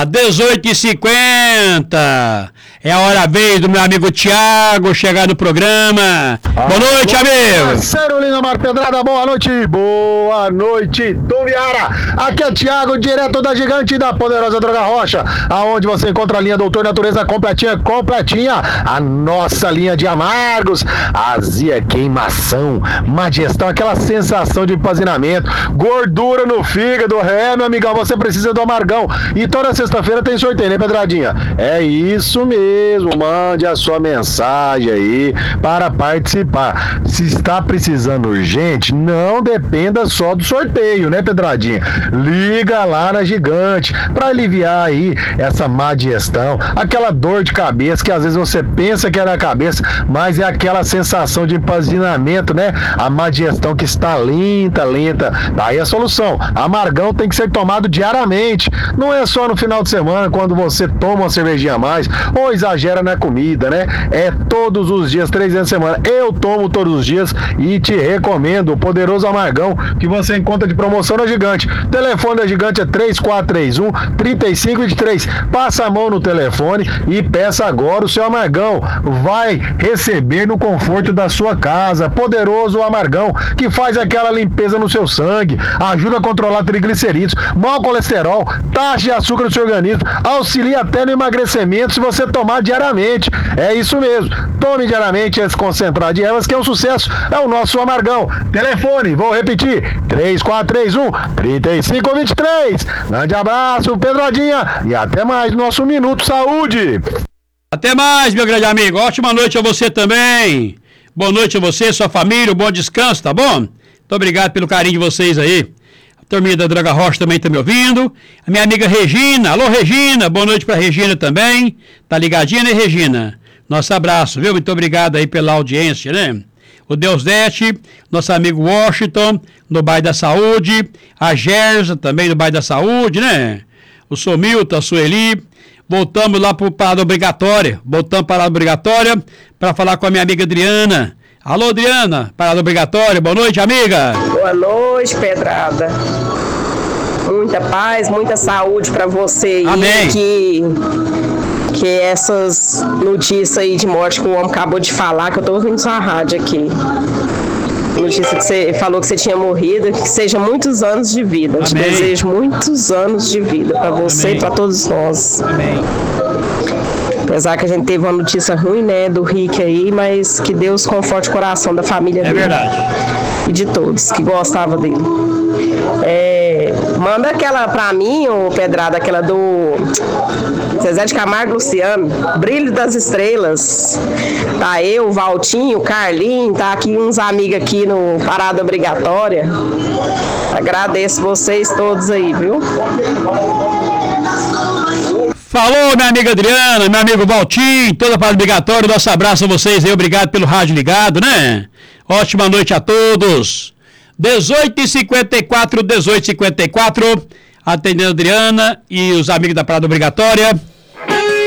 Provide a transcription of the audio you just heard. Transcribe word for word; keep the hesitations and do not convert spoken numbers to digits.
dezoito e cinquenta. É a hora vez do meu amigo Tiago chegar no programa. Ah, boa noite, amigo. Parceiro Lindomar Pedrada, boa noite. Boa noite, Tubiara. Aqui é Tiago, direto da Gigante da Poderosa Droga Rocha, aonde você encontra a linha Doutor Natureza completinha, completinha. A nossa linha de amargos, azia, queimação, má digestão, aquela sensação de empazinamento, gordura no fígado. É, meu amigão, você precisa do amargão. E toda sexta-feira tem sorteio, né, Pedradinha? É isso mesmo. Mande a sua mensagem aí para participar. Se está precisando urgente, não dependa só do sorteio, né, Pedradinha? Liga lá na Gigante para aliviar aí essa má digestão, aquela dor de cabeça que às vezes você pensa que é na cabeça, mas é aquela sensação de empazinamento, né? A má digestão que está lenta, lenta. Daí a solução. Amargão tem que ser tomado diariamente. Não é só no final de semana, quando você toma uma cervejinha a mais, ou exagera na comida, né? É todos os dias, três vezes na semana. Eu tomo todos os dias e te recomendo o poderoso amargão que você encontra de promoção na Gigante. O telefone da Gigante é três quatro três um, três cinco dois três. Passa a mão no telefone e peça agora o seu amargão. Vai receber no conforto da sua casa. Poderoso amargão que faz aquela limpeza no seu sangue, ajuda a controlar triglicerídeos, mau colesterol, taxa de açúcar no seu organismo, auxilia até no emagrecimento se você tomar diariamente. É isso mesmo. Tome diariamente esse concentrado de ervas que é um sucesso. É o nosso amargão. Telefone, vou repetir, três quatro três um, três cinco dois três. Grande abraço, Pedradinha, e até mais nosso Minuto Saúde. Até mais, meu grande amigo. Ótima noite a você também. Boa noite a você, sua família, um bom descanso, tá bom? Muito obrigado pelo carinho de vocês aí. A turminha da Droga Rocha também tá me ouvindo. A minha amiga Regina. Alô, Regina. Boa noite pra Regina também. Tá ligadinha, né, Regina? Nosso abraço, viu? Muito obrigado aí pela audiência, né? O Deusdete, nosso amigo Washington, no Bairro da Saúde. A Gersa também no Bairro da Saúde, né? O Somilton, a Sueli. Voltamos lá para Parada Obrigatória. Voltamos para Parada Obrigatória para falar com a minha amiga Adriana. Alô, Adriana, Parada Obrigatória. Boa noite, amiga. Boa noite, Pedrada. Muita paz, muita saúde para você. Amém. E que, que essas notícias aí de morte que o homem acabou de falar, que eu tô ouvindo sua rádio aqui. Notícia que você falou que você tinha morrido, que seja muitos anos de vida. Eu te Amém. desejo muitos anos de vida para você Amém. E para todos nós. Amém. Apesar que a gente teve uma notícia ruim, né, do Rick aí, mas que Deus conforte o coração da família é dele. É verdade. E de todos que gostavam dele. É, manda aquela pra mim, ô Pedrada, aquela do Zezé de Camargo Luciano, Brilho das Estrelas. Tá eu, Valtinho, Carlinho, tá aqui uns amigos aqui no Parada Obrigatória. Agradeço vocês todos aí, viu? Falou, minha amiga Adriana, meu amigo Valtinho, toda a Parada Obrigatória, nosso abraço a vocês aí, obrigado pelo rádio ligado, né? Ótima noite a todos. dezoito e cinquenta e quatro, dezoito e cinquenta e quatro, atendendo a Adriana e os amigos da Parada Obrigatória.